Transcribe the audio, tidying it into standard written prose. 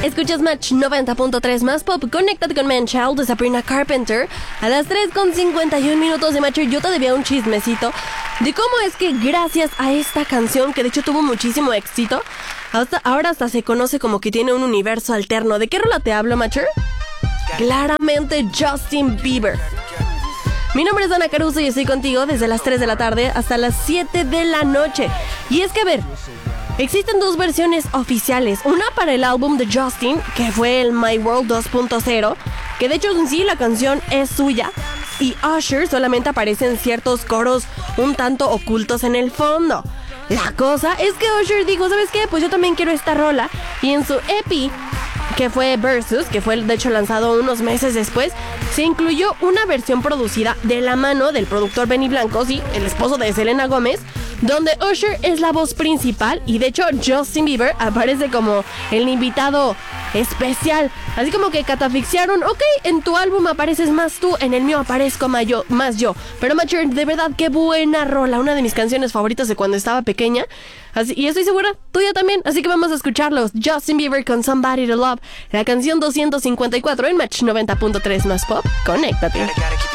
Escuchas Match 90.3 más pop. Conéctate con Manchild de Sabrina Carpenter. A las 3:51 de Match. Yo te debía un chismecito de cómo es que gracias a esta canción, que de hecho tuvo muchísimo éxito, ahora hasta se conoce como que tiene un universo alterno. ¿De qué rola te hablo, Matcher? Claramente Justin Bieber. Mi nombre es Ana Caruso y estoy contigo desde las 3 de la tarde hasta las 7 de la noche. Y es que, a ver, existen dos versiones oficiales. Una para el álbum de Justin, que fue el My World 2.0, que de hecho en sí la canción es suya. Y Usher solamente aparece en ciertos coros un tanto ocultos en el fondo. La cosa es que Usher dijo, ¿sabes qué? Pues yo también quiero esta rola. Y en su EP, que fue Versus, que fue de hecho lanzado unos meses después, se incluyó una versión producida de la mano del productor Benny Blanco, sí, el esposo de Selena Gómez, donde Usher es la voz principal y de hecho Justin Bieber aparece como el invitado especial. Así como que catafixiaron, ok, en tu álbum apareces más tú, en el mío aparezco más yo. Pero Mature, de verdad, qué buena rola, una de mis canciones favoritas de cuando estaba pequeña. Y estoy segura, tuya también, así que vamos a escucharlos. Justin Bieber con Somebody to Love, la canción 254 en Match 90.3 más pop. Conéctate.